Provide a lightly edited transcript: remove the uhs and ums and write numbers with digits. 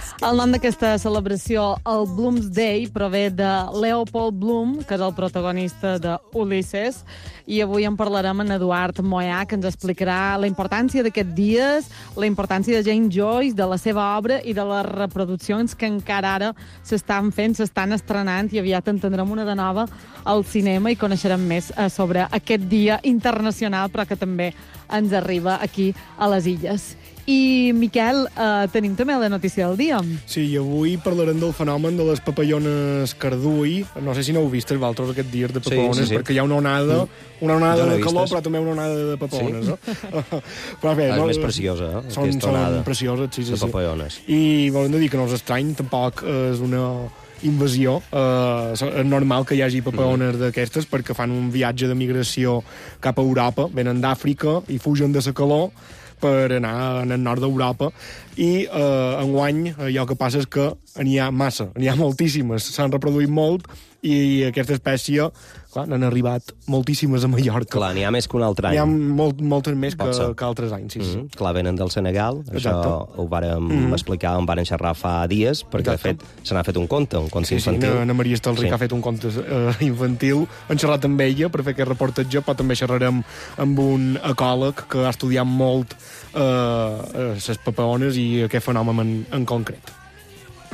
El nom d'aquesta celebració, el Bloomsday, prové de Leopold Bloom, que és el protagonista de Ulisses, i avui en parlarem amb Eduard Moyà, que ens explicarà la importància d'aquests dies, la importància de James Joyce, de la seva obra i de les reproduccions que encara ara s'estan fent, s'estan estrenant, i aviat en tindrem una de nova al cinema i coneixerem més sobre aquest dia internacional, però que també ens arriba aquí a les Illes. I, Miquel, tenim també la notícia del dia. Sí, i avui parlarem del fenomen de les papallones cardui. No sé si no heu vist els altres aquests dies de papallones, sí. Perquè hi ha una onada de calor, però també una onada de papallones. Sí? Però bé, és més preciosa, aquesta onada. Són precioses, sí. De papallones. I volem dir que no és estrany, tampoc és una invasió. És normal que hi hagi papallones d'aquestes perquè fan un viatge de migració cap a Europa, venen d'Àfrica i fugen de la calor per anar al nord d'Europa i enguany allò que passa és que n'hi ha massa, n'hi ha moltíssimes, s'han reproduït molt i aquesta espècie, clar, n'han arribat moltíssimes a Mallorca. Clar, n'hi ha més que un altre any. N'hi ha moltes més que altres anys, sí. Clar, venen del Senegal, exacte. Això ho vàrem explicar, en vàrem xerrar fa dies, perquè de fet se n'ha fet un conte infantil. Sí, Ana Maria Estalric ha fet un conte infantil, hem xerrat amb ella per fer aquest reportatge, però també xerrarem amb un ecòleg que ha estudiat molt les papallones i aquest fenomen en concret.